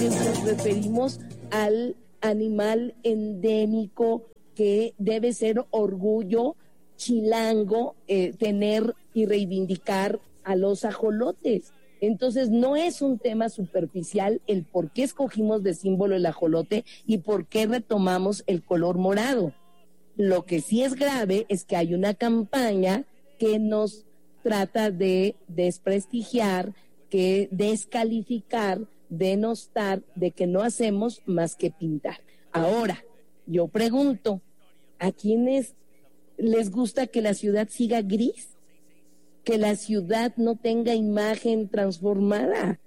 nos referimos al animal endémico que debe ser orgullo chilango tener y reivindicar a los ajolotes. Entonces no es un tema superficial el por qué escogimos de símbolo el ajolote y por qué retomamos el color morado. Lo que sí es grave es que hay una campaña que nos trata de desprestigiar, que descalificar, denostar, de que no hacemos más que pintar. Ahora, yo pregunto, ¿a quiénes les gusta que la ciudad siga gris? Que la ciudad no tenga imagen transformada.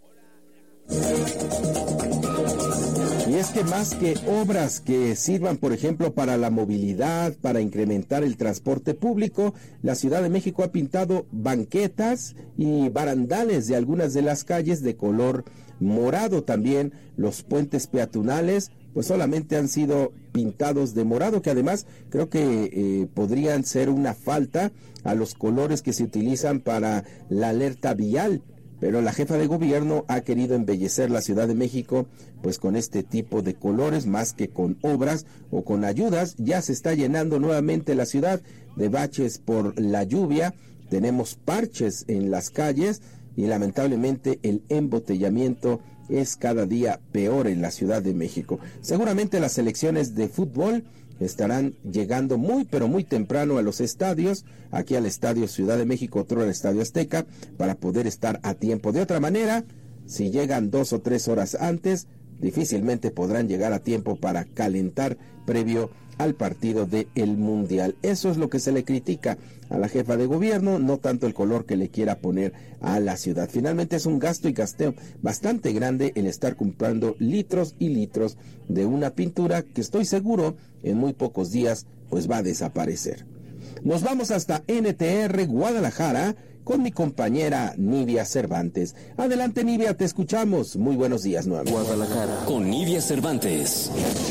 Y es que más que obras que sirvan, por ejemplo, para la movilidad, para incrementar el transporte público, la Ciudad de México ha pintado banquetas y barandales de algunas de las calles de color morado. También los puentes peatonales pues solamente han sido pintados de morado, que además creo que podrían ser una falta a los colores que se utilizan para la alerta vial. Pero la jefa de gobierno ha querido embellecer la Ciudad de México pues con este tipo de colores más que con obras o con ayudas. Ya se está llenando nuevamente la ciudad de baches por la lluvia, tenemos parches en las calles y lamentablemente el embotellamiento es cada día peor en la Ciudad de México. Seguramente las selecciones de fútbol estarán llegando muy pero muy temprano a los estadios, aquí al Estadio Ciudad de México, otro al Estadio Azteca, para poder estar a tiempo. De otra manera, si llegan 2 o 3 horas antes, difícilmente podrán llegar a tiempo para calentar previo al partido del Mundial. Eso es lo que se le critica a la jefa de gobierno, no tanto el color que le quiera poner a la ciudad. Finalmente es un gasto y gasteo bastante grande el estar comprando litros y litros de una pintura que estoy seguro en muy pocos días pues va a desaparecer. Nos vamos hasta NTR Guadalajara con mi compañera Nidia Cervantes. Adelante, Nidia, te escuchamos. Muy buenos días nuevamente. Guadalajara con Nidia Cervantes.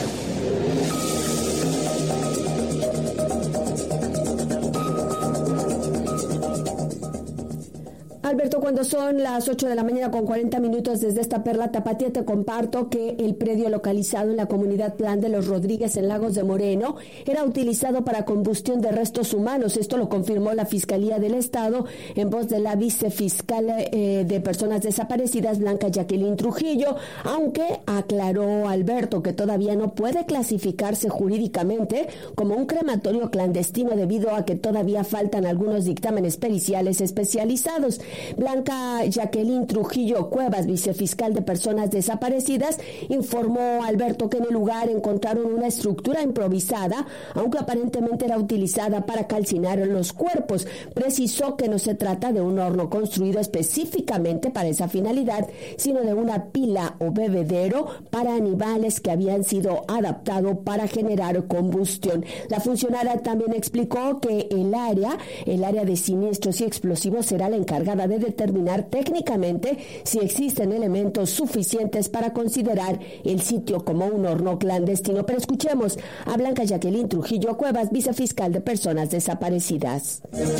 Alberto, cuando son las 8 de la mañana con 40 minutos desde esta perla tapatía, te comparto que el predio localizado en la comunidad Plan de los Rodríguez en Lagos de Moreno era utilizado para combustión de restos humanos. Esto lo confirmó la Fiscalía del Estado en voz de la vicefiscal de Personas Desaparecidas, Blanca Jacqueline Trujillo, aunque aclaró Alberto que todavía no puede clasificarse jurídicamente como un crematorio clandestino debido a que todavía faltan algunos dictámenes periciales especializados. Blanca Jacqueline Trujillo Cuevas, vicefiscal de Personas Desaparecidas, informó a Alberto que en el lugar encontraron una estructura improvisada, aunque aparentemente era utilizada para calcinar los cuerpos. Precisó que no se trata de un horno construido específicamente para esa finalidad, sino de una pila o bebedero para animales que habían sido adaptados para generar combustión. La funcionaria también explicó que el área de siniestros y explosivos será la encargada de determinar técnicamente si existen elementos suficientes para considerar el sitio como un horno clandestino. Pero escuchemos a Blanca Jacqueline Trujillo Cuevas, vicefiscal de Personas Desaparecidas.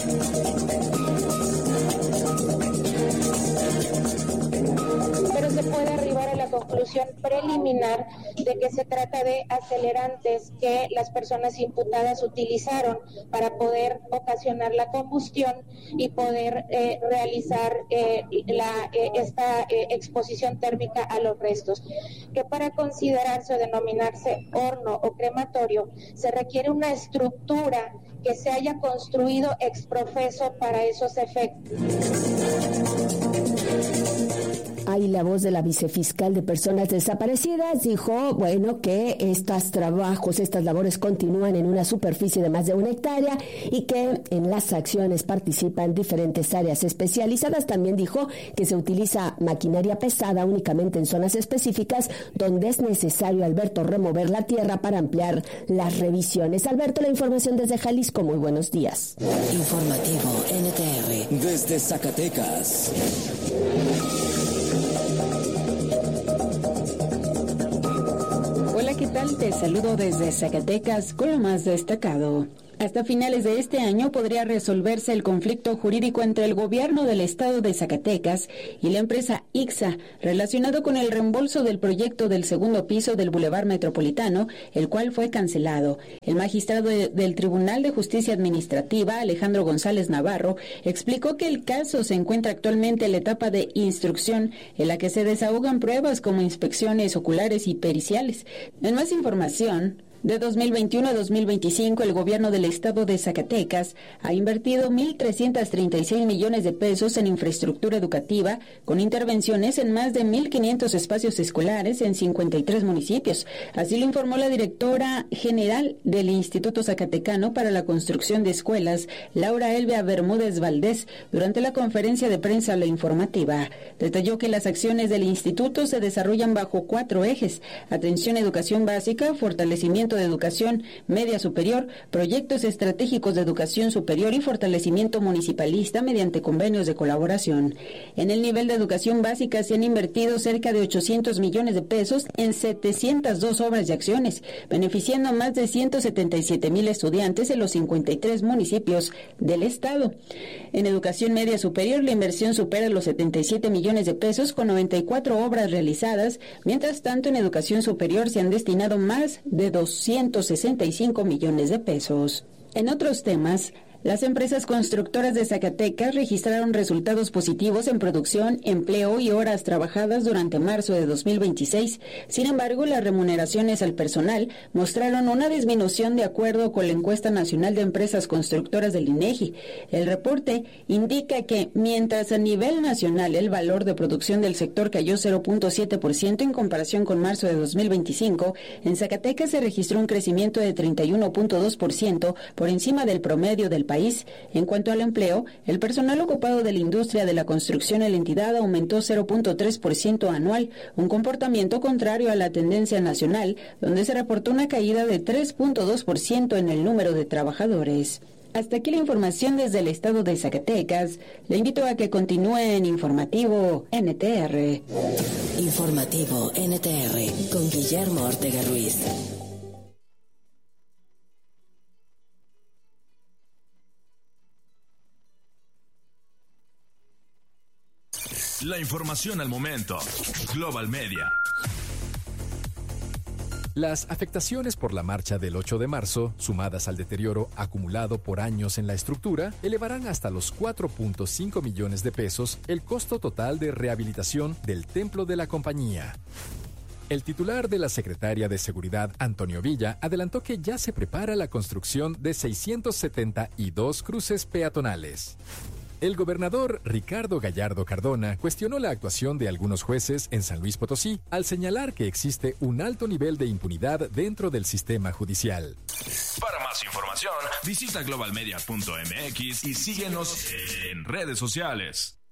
Pero se puede arribar a la conclusión preliminar de que se trata de acelerantes que las personas imputadas utilizaron para poder ocasionar la combustión y poder realizar esta exposición térmica a los restos. Que para considerarse o denominarse horno o crematorio se requiere una estructura que se haya construido ex profeso para esos efectos. Ahí la voz de la vicefiscal de Personas Desaparecidas dijo, bueno, que estos trabajos, estas labores continúan en una superficie de más de 1 hectárea y que en las acciones participan diferentes áreas especializadas. También dijo que se utiliza maquinaria pesada únicamente en zonas específicas donde es necesario, Alberto, remover la tierra para ampliar las revisiones. Alberto, la información desde Jalisco. Muy buenos días. Informativo NTR desde Zacatecas. Hola, ¿qué tal? Te saludo desde Zacatecas con lo más destacado. Hasta finales de este año podría resolverse el conflicto jurídico entre el gobierno del estado de Zacatecas y la empresa ICSA relacionado con el reembolso del proyecto del segundo piso del Boulevard Metropolitano, el cual fue cancelado. El magistrado del Tribunal de Justicia Administrativa, Alejandro González Navarro, explicó que el caso se encuentra actualmente en la etapa de instrucción, en la que se desahogan pruebas como inspecciones oculares y periciales. En más información, de 2021 a 2025, el gobierno del estado de Zacatecas ha invertido 1.336 millones de pesos en infraestructura educativa, con intervenciones en más de 1.500 espacios escolares en 53 municipios. Así lo informó la directora general del Instituto Zacatecano para la Construcción de Escuelas, Laura Elvia Bermúdez Valdés, durante la conferencia de prensa La Informativa. Detalló que las acciones del instituto se desarrollan bajo 4 ejes: atención a educación básica, fortalecimiento de educación media superior, proyectos estratégicos de educación superior y fortalecimiento municipalista mediante convenios de colaboración. En el nivel de educación básica se han invertido cerca de 800 millones de pesos en 702 obras y acciones, beneficiando a más de 177,000 estudiantes en los 53 municipios del estado. En educación media superior, la inversión supera los 77 millones de pesos con 94 obras realizadas. Mientras tanto, en educación superior se han destinado más de 265 millones de pesos. En otros temas, las empresas constructoras de Zacatecas registraron resultados positivos en producción, empleo y horas trabajadas durante marzo de 2026. Sin embargo, las remuneraciones al personal mostraron una disminución de acuerdo con la encuesta nacional de empresas constructoras del INEGI. El reporte indica que, mientras a nivel nacional el valor de producción del sector cayó 0.7% en comparación con marzo de 2025, en Zacatecas se registró un crecimiento de 31.2% por encima del promedio del país. En cuanto al empleo, el personal ocupado de la industria de la construcción en la entidad aumentó 0.3% anual, un comportamiento contrario a la tendencia nacional, donde se reportó una caída de 3.2% en el número de trabajadores. Hasta aquí la información desde el estado de Zacatecas. Le invito a que continúe en Informativo NTR. Informativo NTR con Guillermo Ortega Ruiz. La información al momento. Global Media. Las afectaciones por la marcha del 8 de marzo, sumadas al deterioro acumulado por años en la estructura, elevarán hasta los 4.5 millones de pesos el costo total de rehabilitación del templo de la compañía. El titular de la Secretaría de Seguridad, Antonio Villa, adelantó que ya se prepara la construcción de 672 cruces peatonales. El gobernador Ricardo Gallardo Cardona cuestionó la actuación de algunos jueces en San Luis Potosí al señalar que existe un alto nivel de impunidad dentro del sistema judicial. Para más información, visita globalmedia.mx y síguenos en redes sociales.